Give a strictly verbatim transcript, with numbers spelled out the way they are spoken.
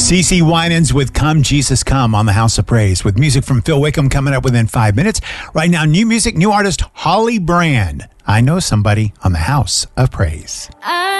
CeCe Winans with Come Jesus Come on the House of Praise, with music from Phil Wickham coming up within five minutes. Right now, new music, new artist Holly Brand. I Know Somebody on the House of Praise. I